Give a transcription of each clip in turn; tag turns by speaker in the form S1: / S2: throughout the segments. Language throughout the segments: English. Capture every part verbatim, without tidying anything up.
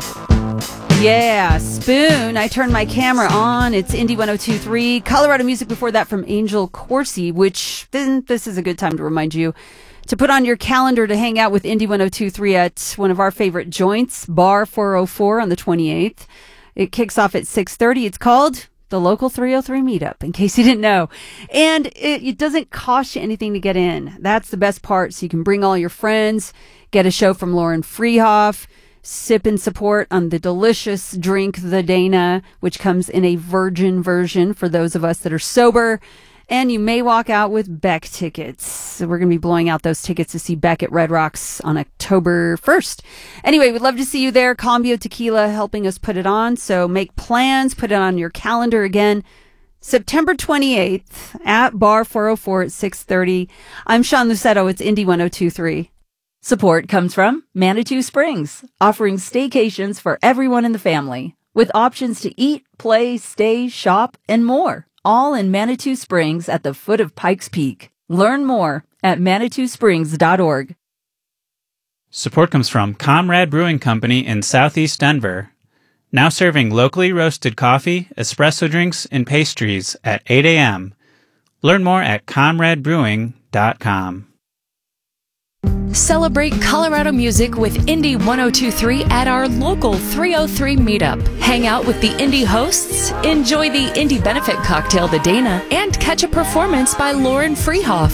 S1: Yeah, Spoon. I turned my camera on. It's Indie one oh two point three. Colorado music before that from Angel Corsi, which then this is a good time to remind you to put on your calendar to hang out with Indie one oh two point three at one of our favorite joints, Bar four oh four on the twenty-eighth. It kicks off at six thirty. It's called the Local three oh three Meetup, in case you didn't know. And it, it doesn't cost you anything to get in. That's the best part. So you can bring all your friends, get a show from Lauren Freehoff, sip and support on the delicious drink, the Dana, which comes in a virgin version for those of us that are sober. And you may walk out with Beck tickets. So we're going to be blowing out those tickets to see Beck at Red Rocks on October first. Anyway, we'd love to see you there. Cambio Tequila helping us put it on. So make plans, put it on your calendar again. September twenty-eighth at Bar four oh four at six thirty. I'm Sean Lucetto. It's Indie one oh two point three. Support comes from Manitou Springs, offering staycations for everyone in the family, with options to eat, play, stay, shop, and more. All in Manitou Springs at the foot of Pikes Peak. Learn more at manitou springs dot org.
S2: Support comes from Comrade Brewing Company in Southeast Denver, now serving locally roasted coffee, espresso drinks, and pastries at eight a.m. Learn more at comrade brewing dot com.
S3: Celebrate Colorado music with Indie one oh two point three at our local three oh three meetup. Hang out with the Indie hosts, enjoy the Indie benefit cocktail, the Dana, and catch a performance by Lauren Freehoff.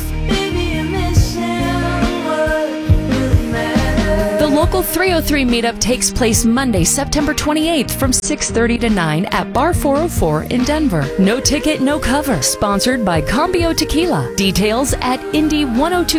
S3: The local three oh three meetup takes place Monday, September twenty-eighth from six thirty to nine at Bar four oh four in Denver. No ticket, no cover. Sponsored by Cambio Tequila. Details at indie one oh two